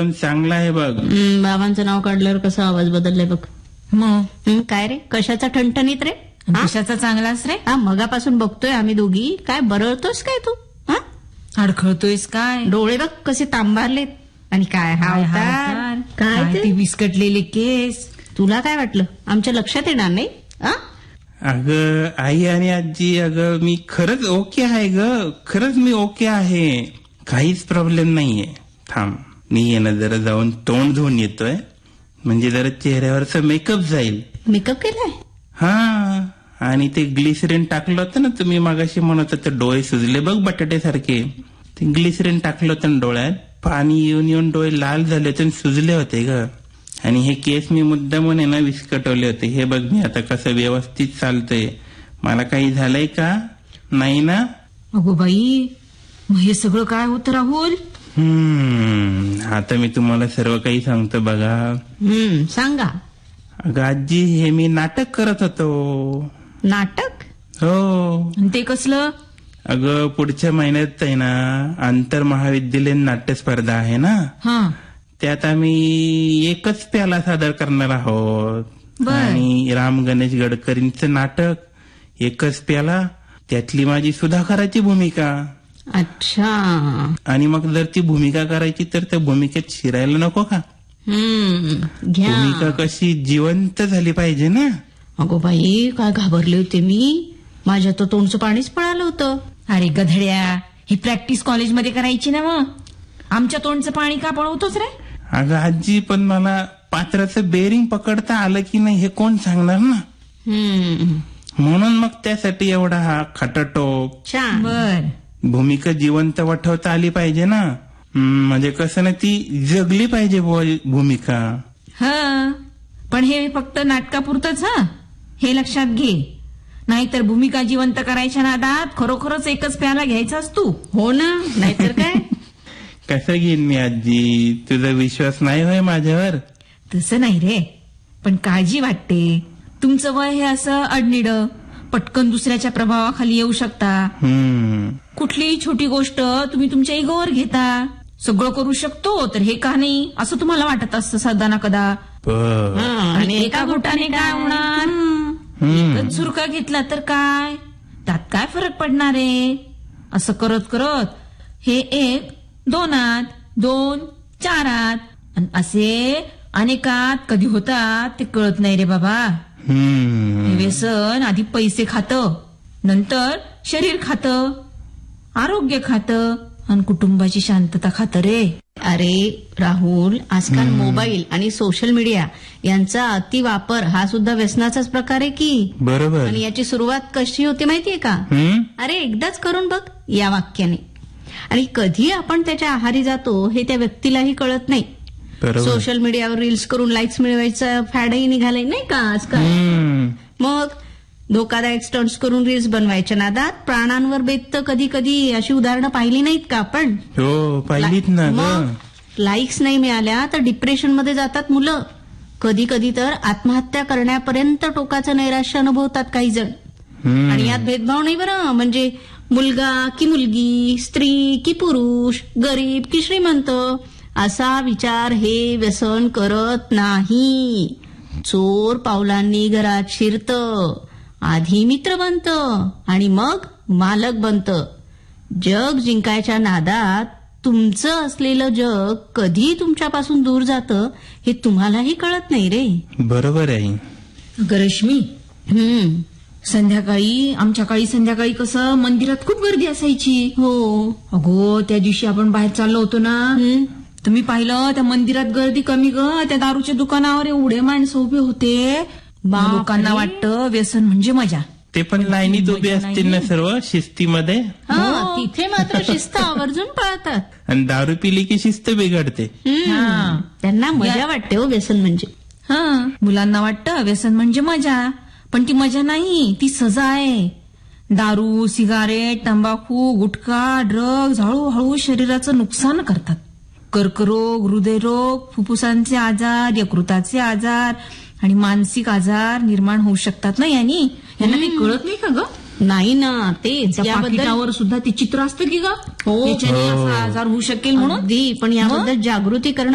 पण चांगला आहे बघ. बाबांचं नाव काढल्यावर कसा आवाज बदललाय बघ. मग काय रे, कशाचा ठणठणीत रे? कशाचा चांगलाच रे? मगापासून बघतोय आम्ही दोघी. काय बरळतोस काय तू? अडखळतोयस काय? डोळे बघ कसे तांबारलेत. आणि काय हा अवतार? काय ते विस्कटलेले केस. तुला काय वाटलं आमच्या लक्षात येणार नाही? अगं आई आणि आजी, अगं मी खरंच ओके आहे ग. खरंच मी ओके आहे, काहीच प्रॉब्लेम नाहीये. थांब, मी येणं जरा जाऊन तोंड धुवून येतोय, म्हणजे जरा चेहऱ्यावरचा मेकअप जाईल. मेकअप केलाय? हा, आणि ते ग्लिसरीन टाकलं होतं ना तुम्ही मागाशी म्हणत होते डोळे सुजले बघ बटाटे सारखे. ते ग्लिसरीन टाकलं होतं ना डोळ्यात, पाणी येऊन येऊन डोळे लाल झाले होते आणि सुजले होते ग. आणि हे केस मी मुद्दामून आहे ना विस्कटवले होते. हे बघ मी आता कसं व्यवस्थित चालतंय. मला काही झालंय का? नाही ना? अगो बाई, मग हे सगळं काय होतं राहुल? आता मी तुम्हाला सर्व काही सांगतो बघा. सांगा. अगं आजी, हे मी नाटक करत होतो. नाटक? हो. ते कसलं? अगं पुढच्या महिन्यात आहे ना आंतर महाविद्यालयीन नाट्य स्पर्धा आहे ना. त्यात आम्ही एकच प्याला सादर करणार आहोत. आणि राम गणेश गडकरींचं नाटक एकच प्याला, त्यातली माझी सुधाकराची भूमिका. अच्छा. आणि मग जर ती भूमिका करायची तर त्या भूमिकेत शिरायला नको का? भूमिका कशी जिवंत झाली पाहिजे ना. अगो बाई, काय घाबरले होते मी. माझ्या तो तोंडचं पाणीच पळालं होतं. अरे गधड्या, ही प्रॅक्टिस कॉलेजमध्ये करायची ना. मग आमच्या तोंडचं पाणी का पळवतोच रे? अगं आजी, पण मला पात्राचं बेरिंग पकडता आलं की नाही हे कोण सांगणार ना. म्हणून मग त्यासाठी एवढा हा खटाटोप. बर, भूमिका जिवंत वठवता आली पाहिजे ना. म्हणजे कसं ना, ती जगली पाहिजे भूमिका. पण हे फक्त नाटकापुरतच. हे लक्षात घे, नाहीतर भूमिका जिवंत करायच्या नादात खरोखरच एकच प्याला घ्यायचास तू. हो ना, नाहीतर काय. कसं घेईन मी आजी? तुझा विश्वास नाही होय माझ्यावर? तसं नाही रे, पण काळजी वाटते. तुमचं वय हे असं अडनिड, पटकन दुसऱ्याच्या प्रभावाखाली येऊ शकता. कुठलीही छोटी गोष्ट तुम्ही तुमच्या इगोवर घेता. सगळं करू शकतो तर हे का नाही असं तुम्हाला वाटत असतं सदा ना कदा. आणि एका घोटाने काय होणार? सुरका घेतला तर काय, त्यात काय फरक पडणार आहे? असं करत करत हे 1 2 2 4 असे अनेकात कधी होतात ते कळत नाही रे बाबा. हे व्यसन आधी पैसे खातं, नंतर शरीर खातं, आरोग्य खातं आणि कुटुंबाची शांतता खातं रे. अरे राहुल, आजकाल मोबाईल आणि सोशल मीडिया यांचा अतिवापर हा सुद्धा व्यसनाचाच प्रकार आहे की. बरोबर. आणि याची सुरुवात कशी होती माहितीये का? अरे एकदाच करून बघ या वाक्याने. आणि कधी आपण त्याच्या आहारी जातो हे त्या व्यक्तीलाही कळत नाही. सोशल मीडियावर रील्स करून लाईक्स मिळवायचं फॅडही निघालंय नाही का आजकाल. मग धोकादायक स्टंट्स करून रील्स बनवायच्या नादात प्राणांवर बेततं कधी कधी. अशी उदाहरणं पाहिली नाहीत का आपण? हो, पाहिलीत ना. लाईक्स नाही मिळाल्या तर डिप्रेशन मध्ये जातात मुलं. कधी कधी तर आत्महत्या करण्यापर्यंत टोकाचं नैराश्य अनुभवतात काही जण. आणि यात भेदभाव नाही बरं, म्हणजे मुलगा की मुलगी, स्त्री की पुरुष, गरीब की श्रीमंत असा विचार हे व्यसन करत नाही. चोर पावलांनी घरात शिरतं, आधी मित्र बनतं आणि मग मालक बनतं. जग जिंकायच्या नादात तुमचं असलेलं जग कधी तुमच्यापासून दूर जातं हे तुम्हालाही कळत नाही रे. बरोबर आहे. रश्मी, संध्याकाळी आमच्या काळी संध्याकाळी कसं मंदिरात खूप गर्दी असायची. हो अगो, त्या दिवशी आपण बाहेर चाललो होतो ना, तुम्ही पाहिलं त्या मंदिरात गर्दी कमी ग, त्या दारूच्या दुकानावर एवढे माणसं उभे होते. लोकांना वाटतं व्यसन म्हणजे मजा. ते पण लाईनीत उभे असतील ना सर्व शिस्तीमध्ये. तिथे मात्र शिस्त आवर्जून पाळतात. आणि दारू पिली की शिस्त बिघडते. त्यांना मजा वाटते हो व्यसन म्हणजे. मुलांना वाटतं व्यसन म्हणजे मजा, पण ती मजा नाही, ती सजा आहे. दारू, सिगारेट, तंबाखू, गुटखा, ड्रग्ज हळूहळू शरीराचं नुकसान करतात. कर्करोग, हृदयरोग, फुफ्फुसांचे आजार, यकृताचे आजार आणि मानसिक आजार निर्माण होऊ शकतात ना यांनी. यांना काही कळत नाही का ग? नाही ना, तेच याबद्दल सुद्धा ते चित्र असतं की ग, हो, याच्याने असा आजार होऊ शकेल म्हणून. पण याबद्दल जागृती करणं